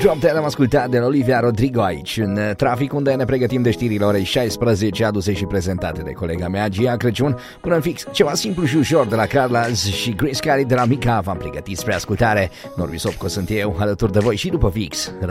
Drop Dead am ascultat de Olivia Rodrigo aici, în trafic, unde ne pregătim de știrile orei 16, aduse și prezentate de colega mea, Gia Crăciun, până în fix ceva simplu și ușor de la Carlas și Grace Kelly de la Mica. V-am pregătit spre ascultare. Norbi Sopco sunt eu, alături de voi și după fix.